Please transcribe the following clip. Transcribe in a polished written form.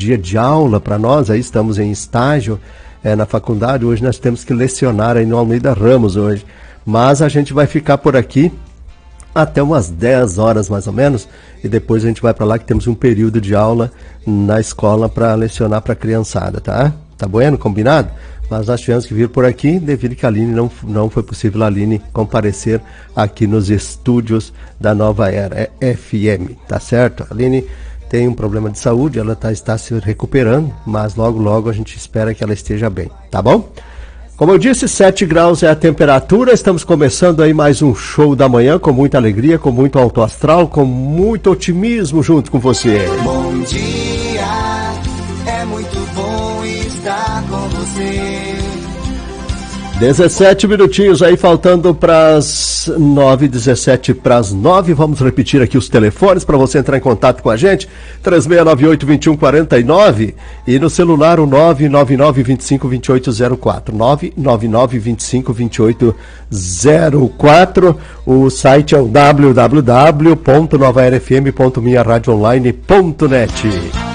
dia de aula para nós, aí estamos em estágio na faculdade, hoje nós temos que lecionar aí no Almeida Ramos hoje, mas a gente vai ficar por aqui até umas 10 horas mais ou menos, e depois a gente vai para lá que temos um período de aula na escola para lecionar para a criançada, tá? Tá bueno? Combinado? Mas nós tivemos que vir por aqui devido que a Aline não foi possível a Aline comparecer aqui nos estúdios da Nova Era FM, tá certo? A Aline tem um problema de saúde, ela está se recuperando, mas logo logo a gente espera que ela esteja bem, tá bom? Como eu disse, 7 graus é a temperatura, estamos começando aí mais um show da manhã com muita alegria, com muito alto astral, com muito otimismo junto com você. Bom dia, é muito bom estar com você. 17 minutinhos aí, faltando para as 9, 17 para as 9. Vamos repetir aqui os telefones para você entrar em contato com a gente. 3698-2149 e no celular o 999-25-2804. 999-25-2804. O site é o www.novaerfm.minharadioonline.net.